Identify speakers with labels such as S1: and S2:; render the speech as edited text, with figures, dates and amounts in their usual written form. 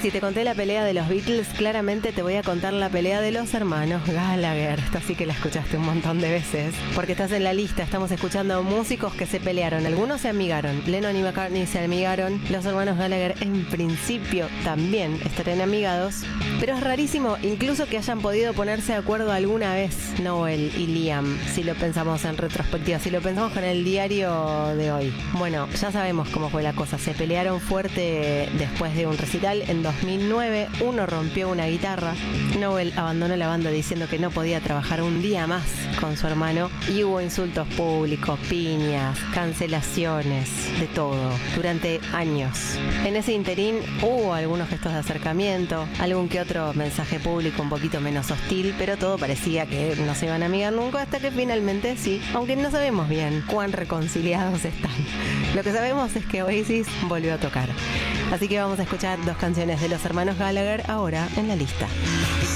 S1: si te conté la pelea de los Beatles, claramente te voy a contar la pelea de los hermanos Gallagher. Esta sí que la escuchaste un montón de veces, porque estás en la lista. Estamos escuchando músicos que se pelearon. Algunos se amigaron. Lennon y McCartney se amigaron. Los hermanos Gallagher en principio también estarían amigados. Pero es rarísimo incluso que hayan podido ponerse de acuerdo alguna vez Noel y Liam, si lo pensamos en retrospectiva, si lo pensamos con el diario de hoy. Bueno, ya sabemos cómo fue la cosa. Se pelearon fuerte después de un recital en 2009. Uno rompió una guitarra. Noel abandonó la banda diciendo que no podía trabajar un día más con su hermano y hubo insultos públicos, piñas, cancelaciones, de todo, durante años. En ese interín hubo algunos gestos de acercamiento, algún que otro mensaje público un poquito menos hostil, pero todo parecía que no se iban a amigar nunca, hasta que finalmente sí, aunque no sabemos bien cuán reconciliados están. Lo que sabemos es que Oasis volvió a tocar. Así que vamos a escuchar dos canciones de los hermanos Gallagher ahora en la lista.